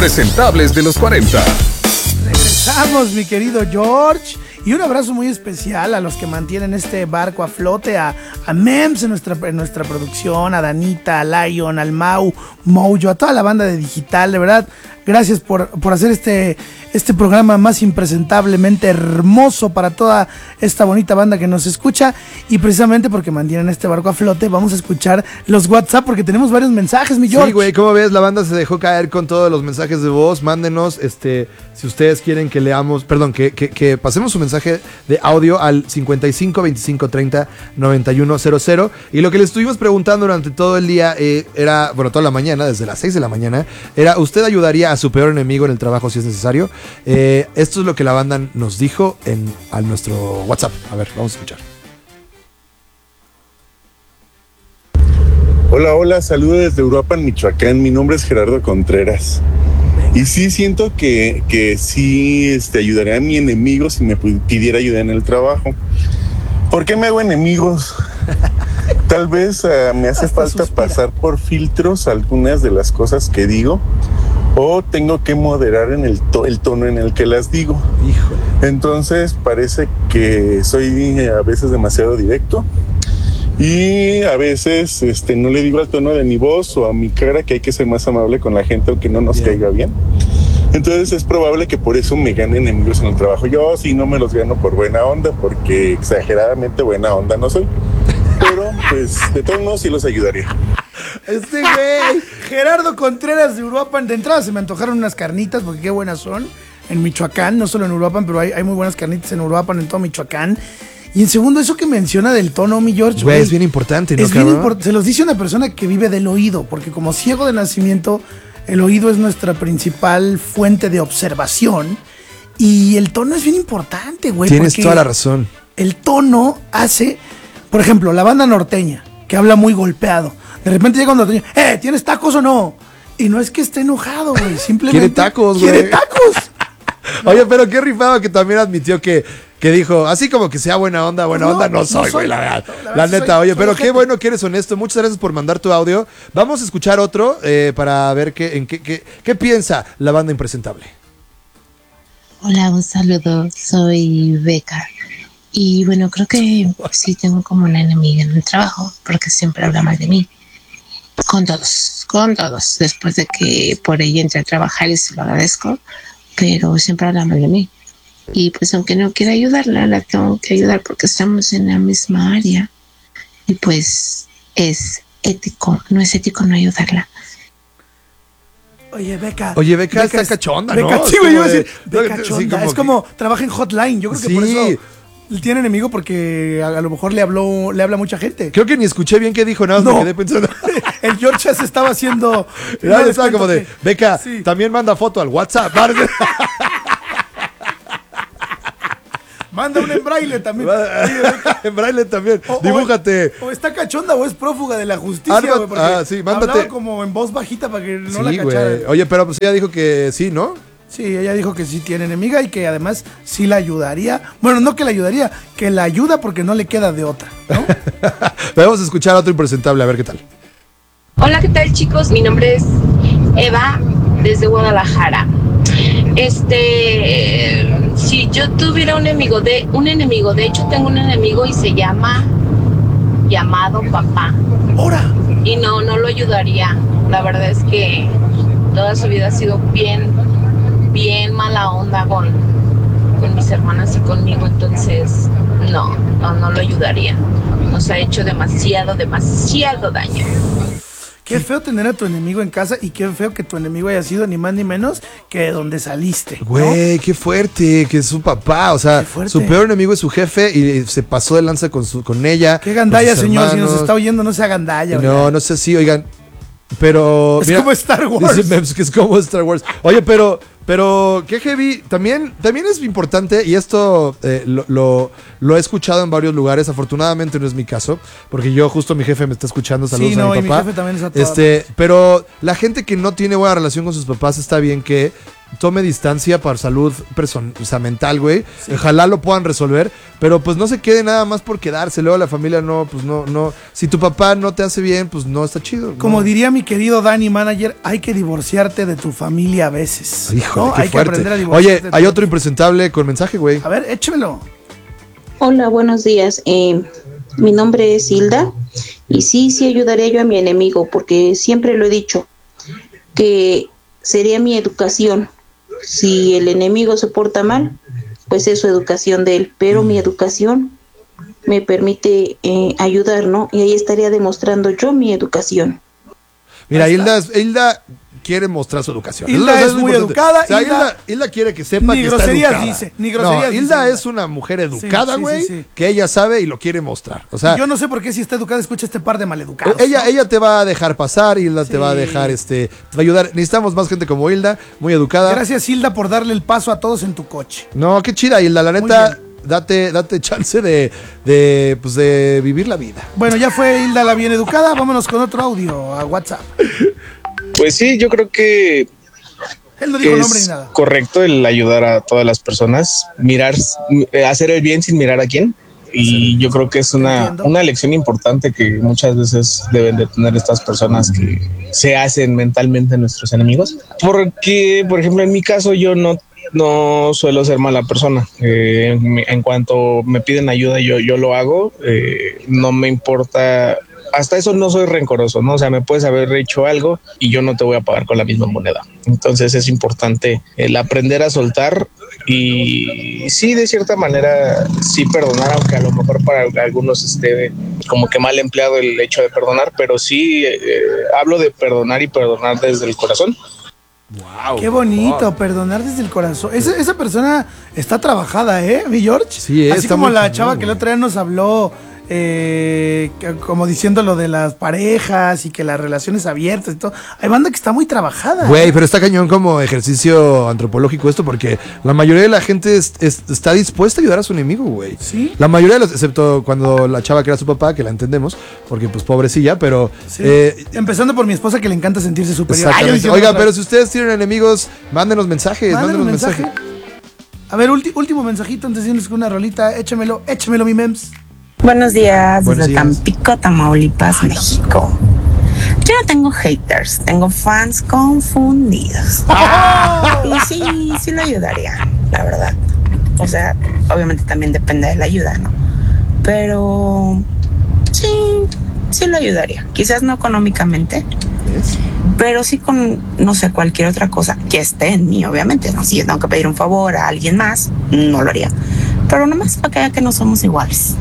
impresentables de los 40. Regresamos, mi querido George. Y un abrazo muy especial a los que mantienen este barco a flote, a Mems en nuestra producción, a Danita, a Lion, al Mau, Mojo, a toda la banda de Digital, de verdad. Gracias por hacer este programa más impresentablemente hermoso para toda esta bonita banda que nos escucha. Y precisamente porque mantienen este barco a flote, vamos a escuchar los WhatsApp porque tenemos varios mensajes, mi George. Sí, güey, ¿cómo ves? La banda se dejó caer con todos los mensajes de voz. Mándenos, si ustedes quieren que leamos, perdón, que pasemos su mensaje de audio al 55 25 30 91 00. Y lo que le estuvimos preguntando durante todo el día era, bueno, toda la mañana, desde las 6 de la mañana, era: ¿usted ayudaría a su peor enemigo en el trabajo si es necesario? Esto es lo que la banda nos dijo a nuestro WhatsApp. A ver, vamos a escuchar. Hola, saludos desde Uruapan, Michoacán. Mi nombre es Gerardo Contreras. Y sí siento que sí ayudaría a mi enemigo si me pidiera ayuda en el trabajo. ¿Por qué me hago enemigos? Tal vez me hace falta pasar por filtros algunas de las cosas que digo, o tengo que moderar en el tono en el que las digo. Híjole. Entonces parece que soy a veces demasiado directo. Y a veces no le digo al tono de mi voz o a mi cara que hay que ser más amable con la gente aunque no nos caiga bien. Entonces es probable que por eso me gane enemigos en el trabajo. Yo sí no me los gano por buena onda, porque exageradamente buena onda no soy. Pero pues de todos modos sí los ayudaría. Güey, Gerardo Contreras de Uruapan. De entrada se me antojaron unas carnitas porque qué buenas son en Michoacán, no solo en Uruapan, pero hay muy buenas carnitas en Uruapan, en todo Michoacán. Y en segundo, eso que menciona del tono, mi George. Güey, es bien importante, ¿no, es bien importante. Se los dice una persona que vive del oído, porque como ciego de nacimiento, el oído es nuestra principal fuente de observación. Y el tono es bien importante, güey. Tienes toda la razón. El tono hace, por ejemplo, la banda norteña, que habla muy golpeado. De repente llega un norteño, ¿tienes tacos o no? Y no es que esté enojado, güey. Simplemente quiere tacos, güey. Quiere tacos. Oye, pero qué rifado que también admitió que dijo, así como que sea buena onda no soy, güey, la verdad. La neta, oye, pero qué bueno que eres honesto. Muchas gracias por mandar tu audio. Vamos a escuchar otro para ver qué piensa la banda impresentable. Hola, un saludo. Soy Beca. Y bueno, creo que sí tengo como una enemiga en el trabajo, porque siempre habla mal de mí. Con todos. Después de que por ella entré a trabajar y se lo agradezco, pero siempre habla mal de mí. Y pues aunque no quiera ayudarla, la tengo que ayudar porque estamos en la misma área. Y pues no es ético no ayudarla. Oye, Beca está cachonda, Beca, ¿no? sí, güey, yo iba a decir, Beca Beca sí, chonda. Es como trabaja en Hotline. Yo creo que por eso tiene enemigo, porque a lo mejor le habla mucha gente. Creo que ni escuché bien qué dijo, nada más me quedé pensando. El George ya se estaba haciendo. Estaba como de, Beca, también manda foto al WhatsApp. Manda un en braille también. En braille también. Dibújate. O está cachonda o es prófuga de la justicia, güey. Sí, mándate. Hablaba como en voz bajita para que no la cachara. Güey. Oye, pero pues ella dijo que sí, ¿no? Sí, ella dijo que sí tiene enemiga y que además sí la ayudaría. Bueno, no que la ayudaría, que la ayuda porque no le queda de otra, ¿no? Vamos a escuchar a otro impresentable, a ver qué tal. Hecho ¿qué tal, chicos? Mi nombre es Eva, desde Guadalajara. Si yo tuviera un enemigo, de hecho tengo un enemigo y se llama llamado papá. ¡Hora! Y no lo ayudaría. La verdad es que toda su vida ha sido bien mala onda con mis hermanas y conmigo, entonces no lo ayudaría. Nos ha hecho demasiado daño. Qué feo tener a tu enemigo en casa y qué feo que tu enemigo haya sido ni más ni menos que de donde saliste, ¿no? Güey, qué fuerte, que es su papá, o sea, su peor enemigo es su jefe y se pasó de lanza con ella. Qué gandalla, señor, si nos está oyendo, no sea gandalla. No sé si, oigan, pero... Es como Star Wars. Dice que es como Star Wars. Oye, pero qué heavy. También es importante, y esto lo he escuchado en varios lugares. Afortunadamente no es mi caso, porque yo justo mi jefe me está escuchando. Saludos a mi papá. Mi jefe también es a toda. Pero la gente que no tiene buena relación con sus papás, está bien que tome distancia para salud o sea, mental, güey. Ojalá lo puedan resolver, pero pues no se quede nada más por quedarse. Luego la familia no. Si tu papá no te hace bien, pues no está chido. Como ¿no? diría mi querido Dani Manager, hay que divorciarte de tu familia a veces. Híjole, ¿no? qué Hay fuerte. que aprender a divorciarte. Oye, hay otro impresentable con mensaje, güey. A ver, échemelo. Hola, buenos días. Mi nombre es Hilda y sí ayudaría yo a mi enemigo porque siempre lo he dicho que sería mi educación. Si el enemigo se porta mal, pues es su educación de él, pero mi educación me permite ayudar, ¿no? Y ahí estaría demostrando yo mi educación. Mira, Hilda quiere mostrar su educación. Hilda Eso es muy importante. educada. O sea, Hilda quiere que sepa Ni que está groserías educada. dice, ni groserías dice Hilda Hilda. es una mujer educada, Sí, güey, sí. que ella sabe y lo quiere mostrar. O sea, Yo no sé por qué si está educada escucha este par de maleducados. ella te va a dejar pasar, Hilda te va a dejar, te va a ayudar. Necesitamos más gente como Hilda, muy educada. Gracias, Hilda, por darle el paso a todos en tu coche. No, qué chida, Hilda, la Muy neta, date chance de vivir la vida. Bueno, ya fue Hilda la bien educada. Vámonos con otro audio a WhatsApp. Pues sí, yo creo que Él no dijo nombre ni nada. correcto el ayudar a todas las personas, hacer el bien sin mirar a quién. Y yo creo que es una lección importante que muchas veces deben de tener estas personas que se hacen mentalmente nuestros enemigos. Porque, por ejemplo, en mi caso yo no suelo ser mala persona. En cuanto me piden ayuda, yo lo hago. No me importa. Hasta eso no soy rencoroso, ¿no? O sea, me puedes haber hecho algo y yo no te voy a pagar con la misma moneda. Entonces es importante el aprender a soltar y sí, de cierta manera, sí perdonar, aunque a lo mejor para algunos esté como que mal empleado el hecho de perdonar, pero sí hablo de perdonar y perdonar desde el corazón. Wow, Qué bonito, perdonar desde el corazón. Esa persona está trabajada, mi George? Sí, así está como muy la cañón, chava que el otro día nos habló, como diciendo lo de las parejas y que las relaciones abiertas y todo. Hay banda que está muy trabajada. Güey, pero está cañón como ejercicio antropológico esto porque la mayoría de la gente está dispuesta a ayudar a su enemigo, güey. Sí. La mayoría de los, excepto cuando la chava que era su papá, que la entendemos, porque pues pobrecilla, pero... Sí. Empezando por mi esposa que le encanta sentirse superior. Exactamente. Oiga, pero si ustedes tienen enemigos, mándenos mensajes, mándenos mensaje. A ver, último mensajito antes de irnos con una rolita. Échamelo, mi mems. Buenos días, Buenos desde días. Tampico, Tamaulipas, México. Yo no tengo haters, tengo fans confundidos. Y sí lo ayudaría, la verdad. O sea, obviamente también depende de la ayuda, ¿no? Pero sí lo ayudaría. Quizás no económicamente, pero sí con, no sé, cualquier otra cosa que esté en mí, obviamente, ¿no? Si yo tengo que pedir un favor a alguien más, no lo haría. Pero nomás para que vea que no somos iguales.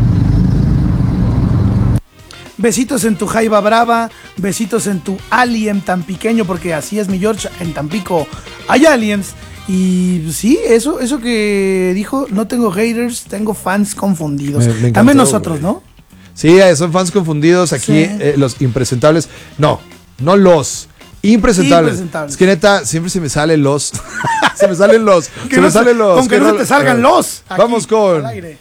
Besitos en tu jaiba brava, besitos en tu alien tan pequeño, porque así es mi George, en Tampico hay aliens. Y sí, eso que dijo, no tengo haters, tengo fans confundidos. Me encantó, también nosotros, güey. ¿no? Sí, son fans confundidos aquí, Sí. los impresentables. No los impresentables. Es que neta, siempre se me salen los. se me salen los. Que se no me salen los. Con que no se te salgan los. Vamos aquí, con. al aire.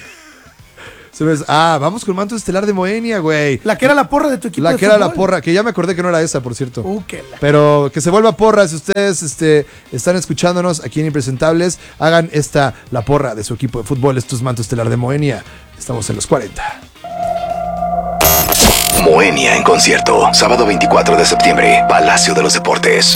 Vamos con Manto Estelar de Moenia, güey. La que era la porra de tu equipo. La de que era la fútbol. porra, que ya me acordé que no era esa, por cierto. Pero que se vuelva porra. Si ustedes están escuchándonos aquí en Impresentables, hagan la porra de su equipo de fútbol. Esto es Manto Estelar de Moenia. Estamos en los 40. Moenia en concierto, sábado 24 de septiembre, Palacio de los Deportes.